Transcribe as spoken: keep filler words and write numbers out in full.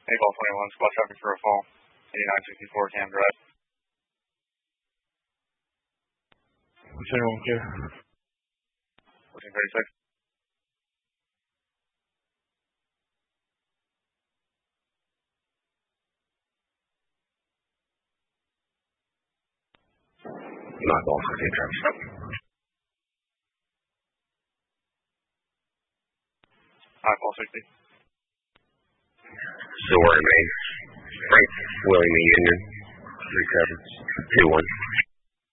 eight ball twenty-one, squad traffic for a fall. eighty-nine sixty-four, Cam Drive. What's anyone care? fourteen thirty-six. Not ball fifteen traffic stop. Five ball sixty. Still wearing Maine. Frank William E. Union. Three seven. Two one.